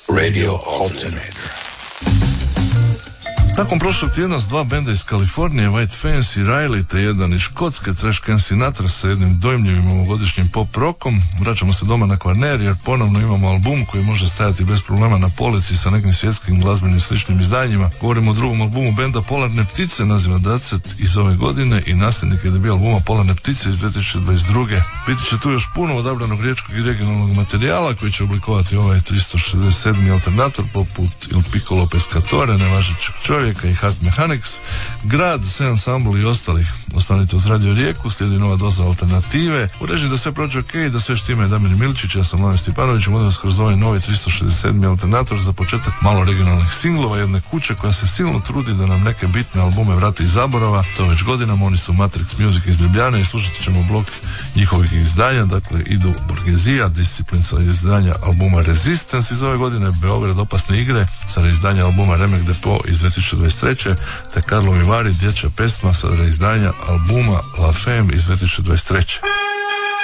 Radio Alternator. Nakon prošlog tjedna s dva benda iz Kalifornije, White Fence i Riley, te jedan iz Škotske, Trash Can Sinatra sa jednim dojmljivim ovogodišnjim pop rockom, vraćamo se doma na Kvarner jer ponovno imamo album koji može stajati bez problema na polici sa nekim svjetskim glazbenim sličnim izdanjima. Govorimo o drugom albumu benda Polarne ptice, naziva Dacet iz ove godine i nasljednik je debut albuma Polarne ptice iz 2022. Biti će tu još puno odabranog riječkog i regionalnog materijala koji će oblikovati ovaj 367. alternator poput Il Piccolo Pescatore, Nevažećeg čovjeka i Heart Mechanics, Grad, Sve Ensemble i ostalih. Ostanite uz Radio Rijeku, slijedi nova doza alternative. U režiji da sve prođe ok, da sve štima je Damir Milčić, ja sam Mladen Stipanović, vodim vas kroz ovaj novi 367. alternator, za početak malo regionalnih singlova jedne kuće koja se silno trudi da nam neke bitne albume vrati iz zaborava, to već godinama. Oni su Matrix Music iz Ljubljane i slušat ćemo blok njihovih izdanja, dakle idu Borgezija, Disciplin sa izdanja albuma Resistance iz ove godine, Beograd Opasne igre sa reizdanja albuma Remek Depo iz 2023. te Karlo Vivari, Dječja pesma sa reizdanja albuma La Femme iz 2023.